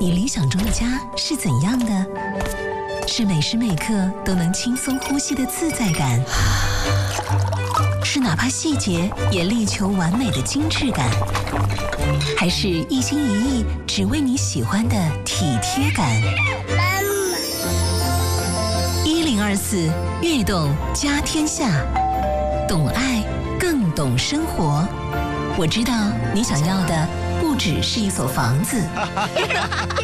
你理想中的家是怎样的？是每时每刻都能轻松呼吸的自在感，是哪怕细节也力求完美的精致感，还是一心一意只为你喜欢的体贴感？1024悦动家天下，懂爱更懂生活。我知道你想要的不只是一所房子。